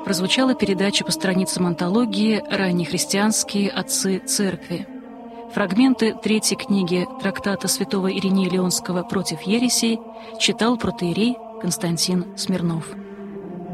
прозвучала передача по страницам антологии «Раннехристианские отцы церкви». Фрагменты третьей книги трактата святого Иринея Леонского «Против ересей» читал протоиерей Константин Смирнов.